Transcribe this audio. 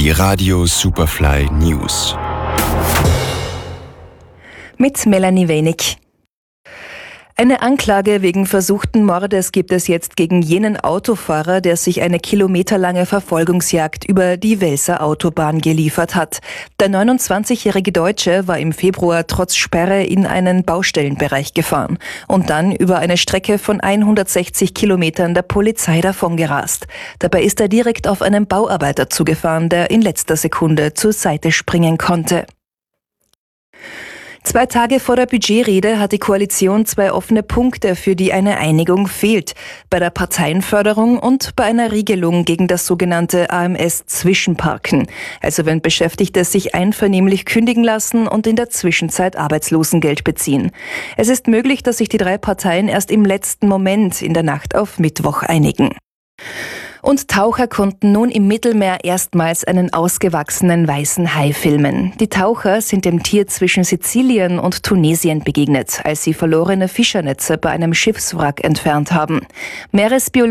Die Radio Superfly News. Mit Melanie Wenig. Eine Anklage wegen versuchten Mordes gibt es jetzt gegen jenen Autofahrer, der sich eine kilometerlange Verfolgungsjagd über die Welser Autobahn geliefert hat. Der 29-jährige Deutsche war im Februar trotz Sperre in einen Baustellenbereich gefahren und dann über eine Strecke von 160 Kilometern der Polizei davongerast. Dabei ist er direkt auf einen Bauarbeiter zugefahren, der in letzter Sekunde zur Seite springen konnte. 2 Tage vor der Budgetrede hat die Koalition 2 offene Punkte, für die eine Einigung fehlt. Bei der Parteienförderung und bei einer Regelung gegen das sogenannte AMS-Zwischenparken. Also wenn Beschäftigte sich einvernehmlich kündigen lassen und in der Zwischenzeit Arbeitslosengeld beziehen. Es ist möglich, dass sich die 3 Parteien erst im letzten Moment in der Nacht auf Mittwoch einigen. Und Taucher konnten nun im Mittelmeer erstmals einen ausgewachsenen weißen Hai filmen. Die Taucher sind dem Tier zwischen Sizilien und Tunesien begegnet, als sie verlorene Fischernetze bei einem Schiffswrack entfernt haben.